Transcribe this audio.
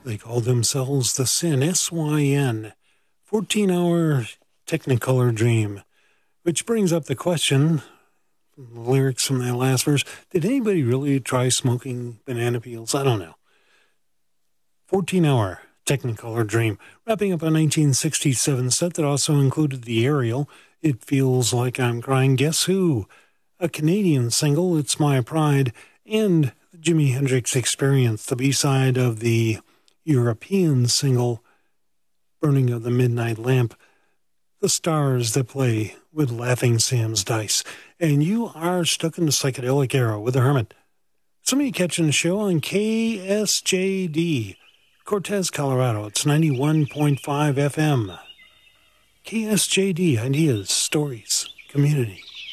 They call themselves the Syn, S-Y-N, 14-hour Technicolor Dream, which brings up the question, lyrics from that last verse, did anybody really try smoking banana peels? I don't know. 14-hour Technicolor Dream, wrapping up a 1967 set that also included the aerial, It Feels Like I'm Crying, Guess Who? A Canadian single, It's My Pride, and the Jimi Hendrix Experience, the B-side of the European single, Burning of the Midnight Lamp, the stars that play with Laughing Sam's Dice. And you are stuck in the psychedelic era with the Hermit. Somebody catching the show on KSJD, Cortez, Colorado. It's 91.5 FM. KSJD, ideas, stories, community.